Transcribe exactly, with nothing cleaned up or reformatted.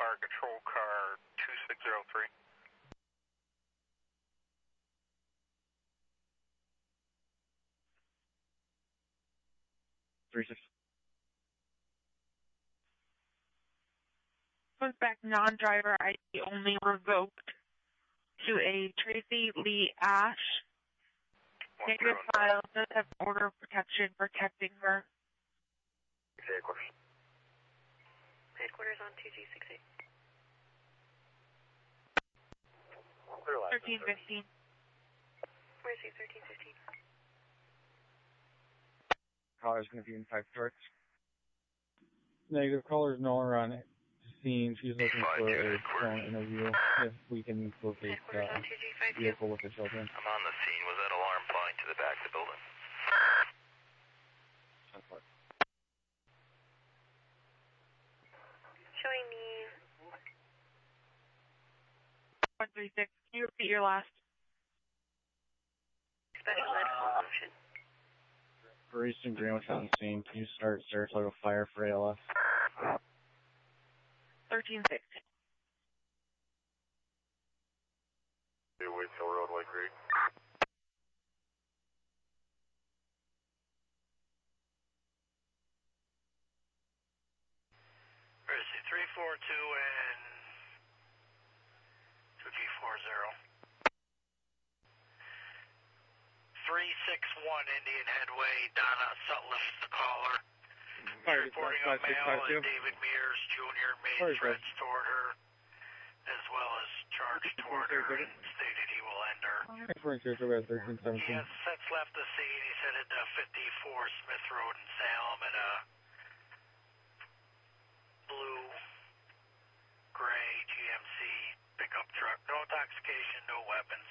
R control car two six zero three. Three six. Suspect non-driver I D only revoked to a Tracy Lee Ash. Negative file does have order of protection protecting her. Headquarters. Headquarters on two G six eight. thirteen fifteen. Where's he, thirteen fifteen? Caller's going to be in five shorts. Negative, caller's no longer on scene. She's looking for a phone interview if we can locate the uh, vehicle with the children. I'm on the scene. Was that alarm flying to the back of the building? Showing me. one three six. Can you repeat your last? Special ed full motion. For Eastern Greenwich on the scene, can you start Saratoga Fire for A L S? thirteen sixteen. Wait till roadway Creek. Where is he? three four two and two G four zero. three six one Indian Headway, Donna Sutliff, the caller. Fire, Reporting five, a six, male five, and two. David Mears Junior made Fire, threats toward her, as well as charged toward her and stated he will end her. thirteen He seventeen. has since left the scene. He's headed to fifty-four Smith Road in Salem in a blue, gray G M C pickup truck. No intoxication, no weapons,